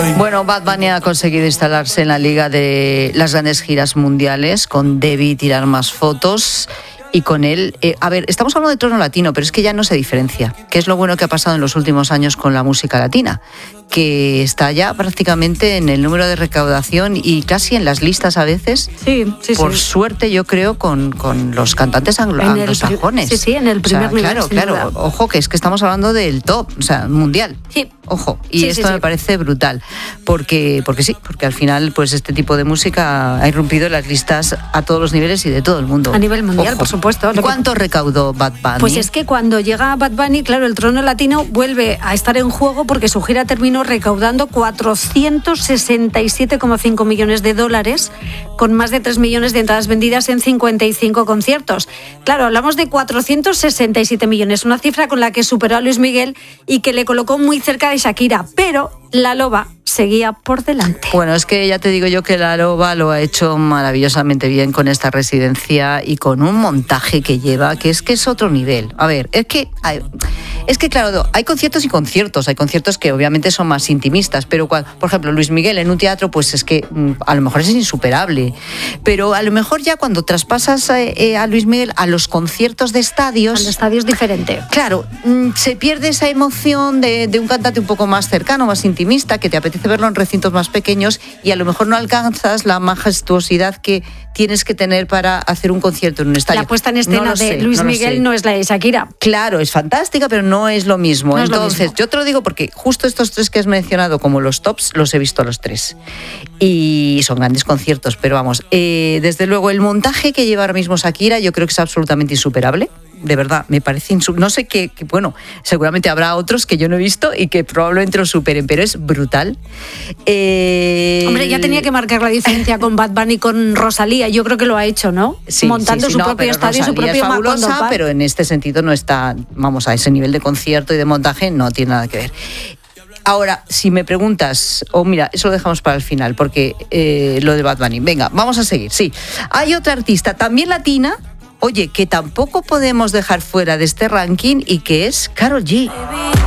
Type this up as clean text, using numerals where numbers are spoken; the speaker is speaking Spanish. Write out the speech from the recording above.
Bueno, Bad Bunny ha conseguido instalarse en la liga de las grandes giras mundiales con Debí tirar más fotos. Y con él, estamos hablando de trono latino, pero es que ya no se diferencia. ¿Qué es lo bueno que ha pasado en los últimos años con la música latina? Que está ya prácticamente en el número de recaudación y casi en las listas a veces. Sí. Por suerte, yo creo, con los cantantes anglosajones. Sí, en el primer nivel. Claro. Ojo, que es que estamos hablando del top, mundial. Sí. Ojo, y esto me parece brutal, porque al final pues este tipo de música ha irrumpido en las listas a todos los niveles y de todo el mundo. A nivel mundial, ojo. Por supuesto. ¿Cuánto recaudó Bad Bunny? Pues es que cuando llega Bad Bunny, claro, el trono latino vuelve a estar en juego porque su gira terminó recaudando $467,5 millones, con más de 3 millones de entradas vendidas en 55 conciertos. Claro, hablamos de 467 millones, una cifra con la que superó a Luis Miguel y que le colocó muy cerca de Shakira, pero la Loba seguía por delante. Bueno, es que ya te digo yo que la Loba lo ha hecho maravillosamente bien con esta residencia y con un montaje que lleva, que es otro nivel. A ver, es que claro, hay conciertos y conciertos. Hay conciertos que obviamente son más intimistas, pero por ejemplo, Luis Miguel en un teatro, pues es que a lo mejor es insuperable. Pero a lo mejor ya cuando traspasas a Luis Miguel a los conciertos de estadios... Al estadio es diferente. Claro, se pierde esa emoción de un cantante un poco más cercano, más intimista, que te apetece verlo en recintos más pequeños y a lo mejor no alcanzas la majestuosidad que tienes que tener para hacer un concierto en un estadio. La puesta en escena de Luis Miguel no es la de Shakira. Claro, es fantástica, pero no es lo mismo. Entonces, yo te lo digo porque justo estos tres que has mencionado como los tops, los he visto los tres. Y son grandes conciertos, pero vamos, desde luego el montaje que lleva ahora mismo Shakira yo creo que es absolutamente insuperable. De verdad, me parece no sé qué, bueno, seguramente habrá otros que yo no he visto y que probablemente lo superen, pero es brutal. Hombre, ya tenía que marcar la diferencia con Bad Bunny y con Rosalía, yo creo que lo ha hecho, ¿no? Sí, montando su propio estadio y su propio es fabulosa, pero en este sentido no está, vamos, a ese nivel de concierto y de montaje no tiene nada que ver. Ahora, si me preguntas, mira, eso lo dejamos para el final, porque lo de Bad Bunny, venga, vamos a seguir, sí. Hay otra artista, también latina, oye, que tampoco podemos dejar fuera de este ranking y que es Karol G.